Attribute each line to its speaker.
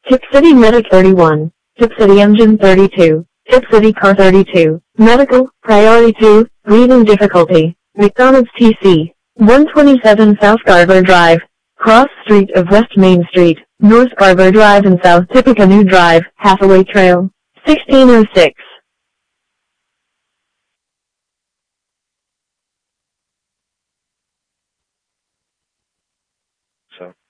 Speaker 1: Tip City Medic 31, Tip City Engine 32, Tip City Car 32, Medical, Priority 2, Reading Difficulty, McDonald's TC, 127 South Garber Drive, Cross Street of West Main Street, North Garber Drive and South Tippecanoe Drive, Hathaway Trail, 1606.
Speaker 2: So